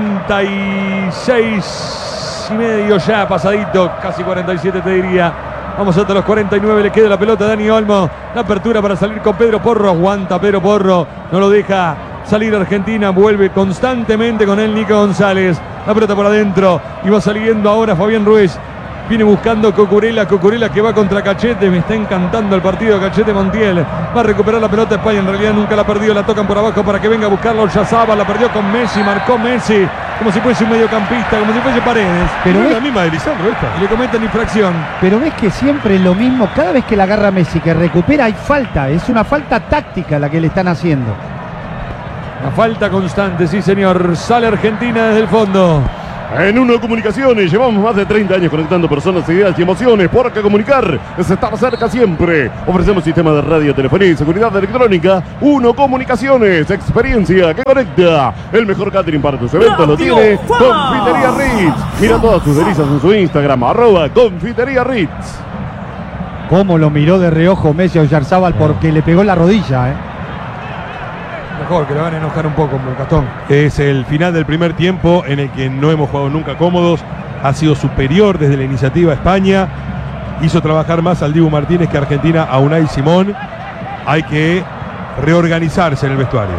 cuarenta y seis y medio ya pasadito, casi cuarenta y siete te diría. Vamos hasta los cuarenta y nueve, le queda la pelota a Dani Olmo. La apertura para salir con Pedro Porro. Aguanta Pedro Porro, no lo deja salir Argentina. Vuelve constantemente con él Nico González. La pelota por adentro y va saliendo ahora Fabián Ruiz. Viene buscando Cucurella, Cucurella que va contra Cachete. Me está encantando el partido Cachete Montiel. Va a recuperar la pelota España, en realidad nunca la ha perdido. La tocan por abajo para que venga a buscarlo Yazaba. La perdió con Messi, marcó Messi como si fuese un mediocampista, como si fuese Paredes. Pero Pero es ves, la misma de Lisandro esta. Y le cometen infracción. pero ves que siempre es lo mismo. Cada vez que la agarra Messi, que recupera, hay falta. Es una falta táctica la que le están haciendo. La falta constante, sí señor. Sale Argentina desde el fondo. En Uno Comunicaciones llevamos más de treinta años conectando personas, ideas y emociones, porque comunicar es estar cerca siempre. Ofrecemos sistemas de radio, telefonía y seguridad electrónica. Uno Comunicaciones, experiencia que conecta. El mejor catering para tus eventos lo tiene Confitería Ritz. Mira todas sus delicias en su Instagram, arroba Confitería Ritz. Cómo lo miró de reojo Messi a Oyarzábal porque le pegó en la rodilla, ¿eh? Mejor que le van a enojar un poco, Gastón. Es el final del primer tiempo en el que no hemos jugado nunca cómodos. Ha sido superior desde la iniciativa España. Hizo trabajar más al Dibu Martínez que Argentina a Unai Simón. Hay que reorganizarse en el vestuario.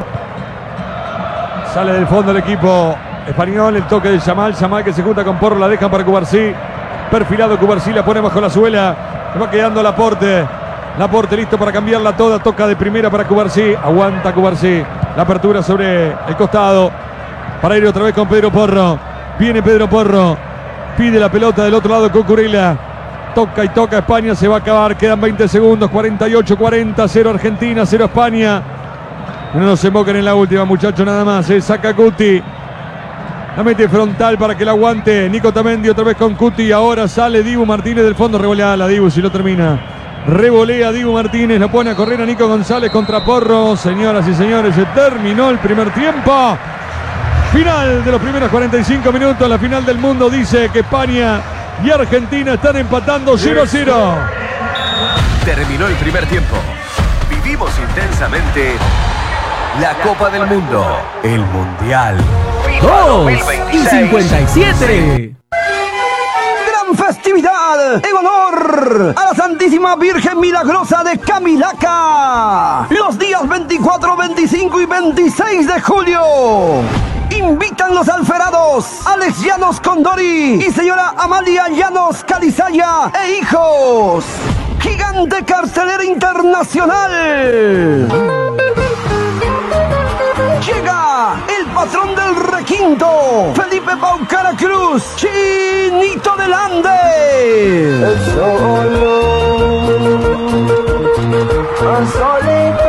Sale del fondo el equipo español. El toque de Yamal. Yamal que se junta con Porro. La dejan para Cubarsí. Perfilado Cubarsí. La pone bajo la suela. Le va quedando Laporte. Laporte listo para cambiarla toda. Toca de primera para Cubarsí. Aguanta Cubarsí. La apertura sobre el costado. Para ir otra vez con Pedro Porro. Viene Pedro Porro. Pide la pelota del otro lado Cucurella. Toca y toca España. Se va a acabar. Quedan veinte segundos. cuarenta y ocho cuarenta. cero Argentina. cero España. No nos emboquen en la última, muchachos, nada más. Eh. Saca Cuti. La mete frontal para que la aguante Nico Tamendi otra vez con Cuti. Ahora sale Dibu Martínez del fondo. Revolea la Dibu si lo termina. Revolea Dibu Martínez. Lo pone a correr a Nico González contra Porro. Señoras y señores, se terminó el primer tiempo. Final de los primeros cuarenta y cinco minutos. La final del mundo dice que España y Argentina están empatando cero a cero. Terminó el primer tiempo. Vivimos intensamente la Copa del Mundo, el Mundial. dos y cincuenta y siete. Gran festividad en honor a la Santísima Virgen Milagrosa de Camilaca. Los días veinticuatro, veinticinco y veintiséis de julio. Invitan los alferados Alex Llanos Condori y señora Amalia Llanos Calizaya e hijos. Gigante cartelera internacional. Llega el patrón del requinto, Felipe Paucara Cruz, Chinito del Ande. El solo, solito.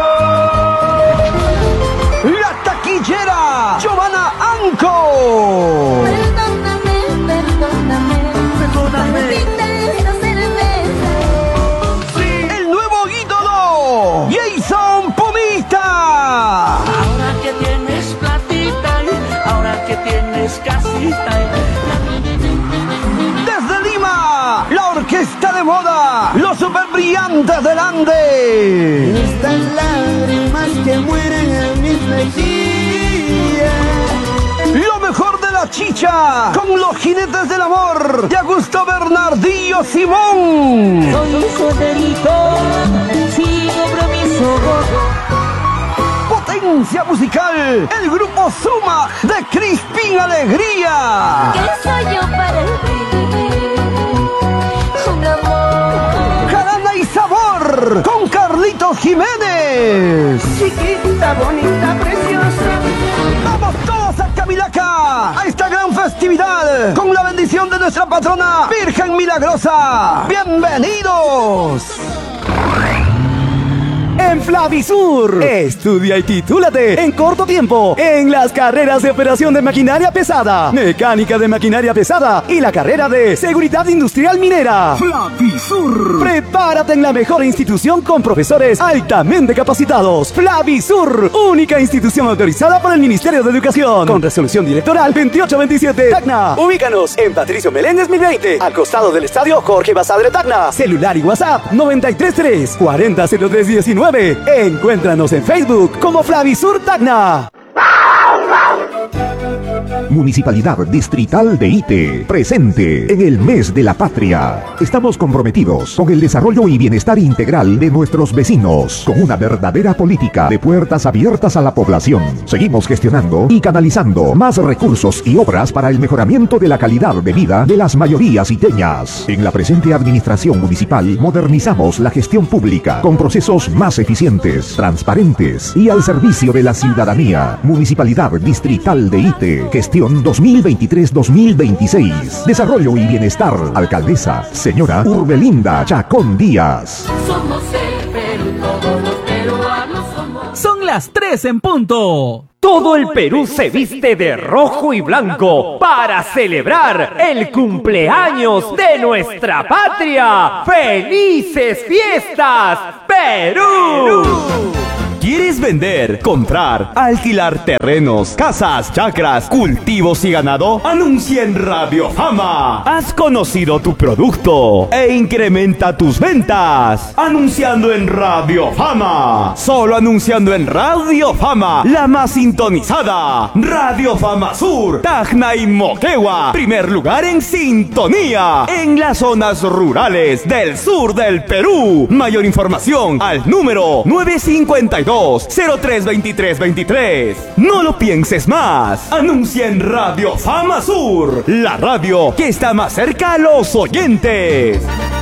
La taquillera, Giovanna Anco. Perdóname, perdóname, perdóname. Esta cerveza. El nuevo ídolo, Jason Pumita. Ahora que tienes platita, ahora que tienes casita. Desde Lima, la orquesta de moda, los super brillantes del Ande. Estas lágrimas que mueren en mis mejillas. Lo mejor de la chicha, con los jinetes del amor, de Augusto Bernardillo Simón. Soy un solterito, sin compromiso. Potencia musical, el grupo Suma de Crispín Alegría. ¿Qué soy yo para ti? Un amor. Jarana y sabor, con Carlitos Jiménez. Chiquita, bonita, preciosa. Vamos todos a Camilaca, a esta gran festividad, con la bendición de nuestra patrona Virgen Milagrosa. ¡Bienvenidos! En Flavisur, estudia y titúlate en corto tiempo en las carreras de operación de maquinaria pesada, mecánica de maquinaria pesada y la carrera de seguridad industrial minera. Flavisur. Prepárate en la mejor institución con profesores altamente capacitados. Flavisur, única institución autorizada por el Ministerio de Educación, con resolución directoral veintiocho veintisiete. Tacna. Ubícanos en Patricio Meléndez mil veinte, al costado del estadio Jorge Basadre Tacna. Celular y WhatsApp noventa y tres tres cuarenta cero tres diecinueve. Encuéntranos en Facebook como Flavisur Tacna. Municipalidad Distrital de Ite, presente en el mes de la patria. Estamos comprometidos con el desarrollo y bienestar integral de nuestros vecinos, con una verdadera política de puertas abiertas a la población. Seguimos gestionando y canalizando más recursos y obras para el mejoramiento de la calidad de vida de las mayorías iteñas. En la presente administración municipal modernizamos la gestión pública con procesos más eficientes, transparentes y al servicio de la ciudadanía. Municipalidad Distrital de Ite, gestión dos mil veintitrés dos mil veintiséis. Desarrollo y bienestar. Alcaldesa, señora Urbelinda Chacón Díaz. Somos el Perú, todos los peruanos somos. Son las tres en punto. Todo el Perú se viste de rojo y blanco para celebrar el cumpleaños de nuestra patria. ¡Felices fiestas, Perú! ¿Quieres vender, comprar, alquilar terrenos, casas, chacras, cultivos y ganado? Anuncia en Radio Fama. Has conocido tu producto e incrementa tus ventas. Anunciando en Radio Fama. Solo anunciando en Radio Fama, la más sintonizada. Radio Fama Sur, Tacna y Moquegua. Primer lugar en sintonía en las zonas rurales del sur del Perú. Mayor información al número nueve cinco dos cero tres veintitrés veintitrés. No lo pienses más. Anuncia en Radio Fama Sur, la radio que está más cerca a los oyentes.